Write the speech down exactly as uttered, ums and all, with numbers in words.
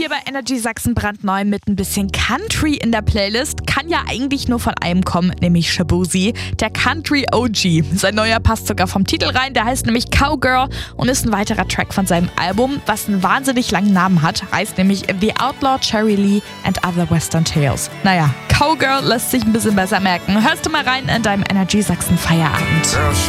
Hier bei Energy Sachsen brandneu mit ein bisschen Country in der Playlist. Kann ja eigentlich nur von einem kommen, nämlich Shaboozey, der Country O G. Sein neuer passt sogar vom Titel rein, der heißt nämlich Cowgirl und ist ein weiterer Track von seinem Album, was einen wahnsinnig langen Namen hat. Heißt nämlich The Outlaw Cherry Lee and Other Western Tales. Naja, Cowgirl lässt sich ein bisschen besser merken. Hörst du mal rein in deinem Energy Sachsen Feierabend.